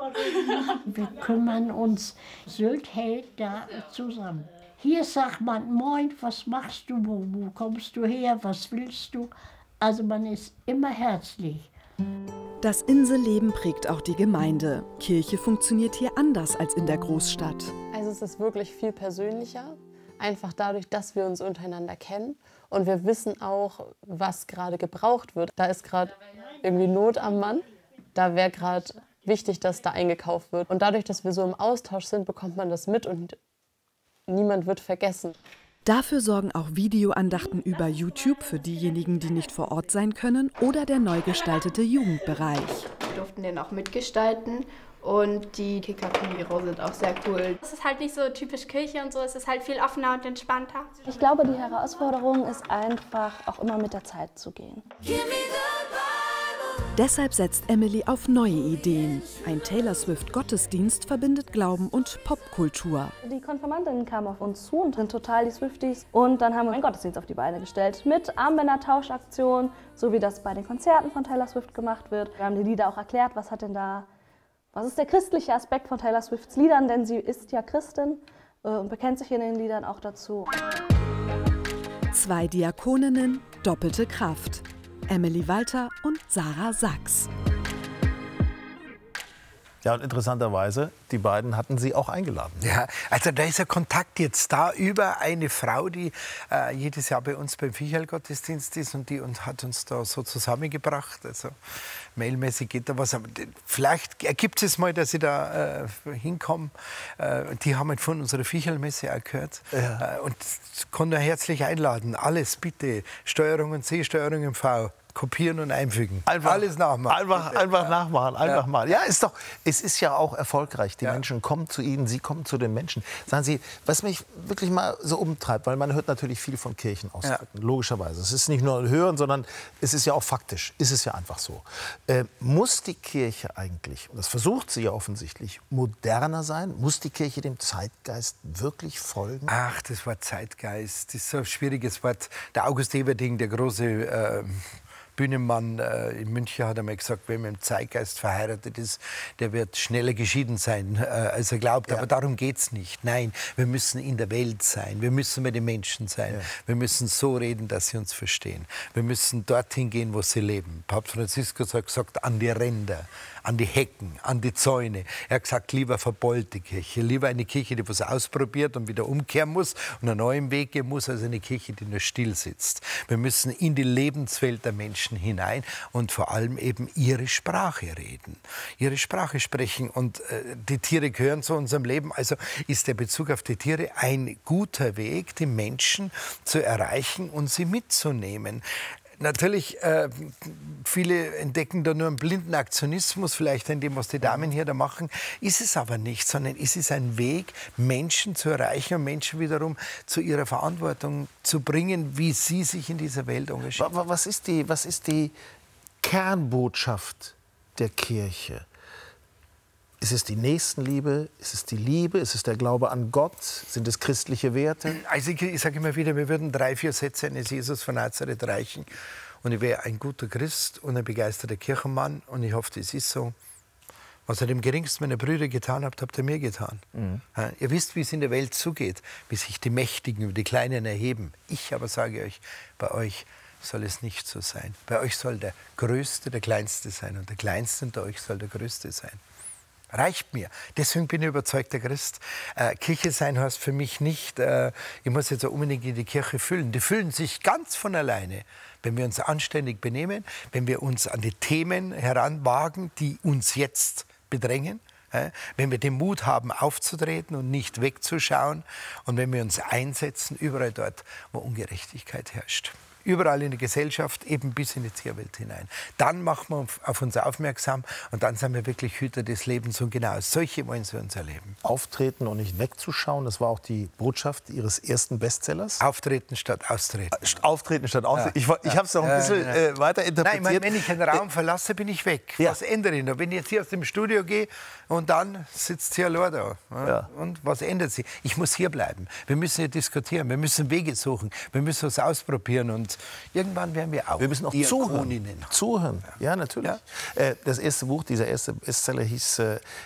Wir kümmern uns, Sylt hält da zusammen. Hier sagt man, moin, was machst du, wo kommst du her, was willst du? Also man ist immer herzlich. Das Inselleben prägt auch die Gemeinde. Kirche funktioniert hier anders als in der Großstadt. Also es ist wirklich viel persönlicher, einfach dadurch, dass wir uns untereinander kennen. Und wir wissen auch, was gerade gebraucht wird. Da ist gerade irgendwie Not am Mann. Da wäre gerade wichtig, dass da eingekauft wird. Und dadurch, dass wir so im Austausch sind, bekommt man das mit und niemand wird vergessen. Dafür sorgen auch Videoandachten über YouTube für diejenigen, die nicht vor Ort sein können, oder der neu gestaltete Jugendbereich. Wir durften den auch mitgestalten und die Kika-Turniere sind auch sehr cool. Es ist halt nicht so typisch Kirche und so, es ist halt viel offener und entspannter. Ich glaube, die Herausforderung ist einfach, auch immer mit der Zeit zu gehen. Deshalb setzt Emily auf neue Ideen. Ein Taylor Swift-Gottesdienst verbindet Glauben und Popkultur. Die Konfirmandinnen kamen auf uns zu und sind total die Swifties. Und dann haben wir einen Gottesdienst auf die Beine gestellt mit Armbänder-Tauschaktion, so wie das bei den Konzerten von Taylor Swift gemacht wird. Wir haben die Lieder auch erklärt, was ist der christliche Aspekt von Taylor Swifts Liedern, denn sie ist ja Christin und bekennt sich in den Liedern auch dazu. 2 Diakoninnen, doppelte Kraft. Emily Walter und Sarah Sachs. Ja, und interessanterweise, die beiden hatten Sie auch eingeladen. Ja, also da ist ein Kontakt jetzt da über eine Frau, die jedes Jahr bei uns beim Vicherl-Gottesdienst ist und die hat uns da so zusammengebracht. Also mailmäßig geht da was. Aber vielleicht ergibt es mal, dass ich da hinkomme. Die haben halt von unserer Vicherl-Messe auch gehört. Ja. Und kann nur herzlich einladen. Alles bitte. Steuerung C, Steuerung V. Kopieren und einfügen. Alles nachmachen. Einfach nachmachen, einfach mal. Ja, es ist ja auch erfolgreich. Die Menschen kommen zu Ihnen, Sie kommen zu den Menschen. Sagen Sie, was mich wirklich mal so umtreibt, weil man hört natürlich viel von Kirchenausdrücken, logischerweise. Es ist nicht nur Hören, sondern es ist ja auch faktisch. Es ist ja einfach so. Muss die Kirche eigentlich, und das versucht sie ja offensichtlich, moderner sein? Muss die Kirche dem Zeitgeist wirklich folgen? Ach, das Wort Zeitgeist, das ist so ein schwieriges Wort. Der August Everding, der große Bühnenmann in München, hat einmal gesagt, wer mit dem Zeitgeist verheiratet ist, der wird schneller geschieden sein, als er glaubt. Ja. Aber darum geht es nicht. Nein, wir müssen in der Welt sein. Wir müssen bei den Menschen sein. Ja. Wir müssen so reden, dass sie uns verstehen. Wir müssen dorthin gehen, wo sie leben. Papst Franziskus hat gesagt, an die Ränder, an die Hecken, an die Zäune. Er hat gesagt, lieber verbeulte Kirche, lieber eine Kirche, die was ausprobiert und wieder umkehren muss und einen neuen Weg gehen muss, als eine Kirche, die nur still sitzt. Wir müssen in die Lebenswelt der Menschen hinein und vor allem eben ihre Sprache reden, ihre Sprache sprechen. Und die Tiere gehören zu unserem Leben. Also ist der Bezug auf die Tiere ein guter Weg, die Menschen zu erreichen und sie mitzunehmen. Natürlich, viele entdecken da nur einen blinden Aktionismus, vielleicht in dem, was die Damen hier da machen. Ist es aber nicht, sondern es ist ein Weg, Menschen zu erreichen und Menschen wiederum zu ihrer Verantwortung zu bringen, wie sie sich in dieser Welt engagieren. Was ist die Kernbotschaft der Kirche? Ist es die Nächstenliebe? Ist es die Liebe? Ist es der Glaube an Gott? Sind es christliche Werte? Also ich sage immer wieder, wir würden 3, 4 Sätze eines Jesus von Nazareth reichen. Und ich wäre ein guter Christ und ein begeisterter Kirchenmann. Und ich hoffe, das ist so. Was ihr dem geringsten meiner Brüder getan habt, habt ihr mir getan. Mhm. Ja, ihr wisst, wie es in der Welt zugeht, wie sich die Mächtigen über die Kleinen erheben. Ich aber sage euch, bei euch soll es nicht so sein. Bei euch soll der Größte der Kleinste sein und der Kleinste unter euch soll der Größte sein. Reicht mir. Deswegen bin ich überzeugter Christ. Kirche sein heißt für mich nicht, ich muss jetzt unbedingt in die Kirche füllen. Die füllen sich ganz von alleine, wenn wir uns anständig benehmen, wenn wir uns an die Themen heranwagen, die uns jetzt bedrängen, wenn wir den Mut haben, aufzutreten und nicht wegzuschauen und wenn wir uns einsetzen, überall dort, wo Ungerechtigkeit herrscht. Überall in der Gesellschaft, eben bis in die Tierwelt hinein. Dann machen wir auf uns aufmerksam und dann sind wir wirklich Hüter des Lebens. Und genau solche wollen sie uns erleben. Auftreten und nicht wegzuschauen, das war auch die Botschaft Ihres ersten Bestsellers. Auftreten statt austreten. Auftreten statt austreten. Ja. Ich habe es noch ein bisschen weiter interpretiert. Nein, wenn ich einen Raum verlasse, bin ich weg. Ja. Was ändere ich noch? Wenn ich jetzt hier aus dem Studio gehe und dann sitzt hier allein da. Ja. Und was ändert sich? Ich muss hier bleiben. Wir müssen hier diskutieren. Wir müssen Wege suchen. Wir müssen was ausprobieren. Und irgendwann werden wir auch. Wir müssen auch zuhören. Ja, natürlich. Ja. Das erste Buch, dieser erste Bestseller hieß